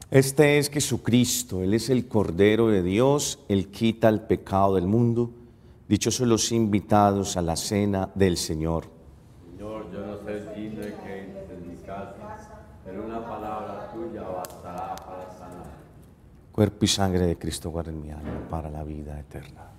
Este es Jesucristo, Él es el Cordero de Dios, Él quita el pecado del mundo. Dichosos los invitados a la cena del Señor. Señor, yo no soy digno de que entres en mi casa, pero una palabra tuya bastará para sanar. Cuerpo y sangre de Cristo guarden mi alma para la vida eterna.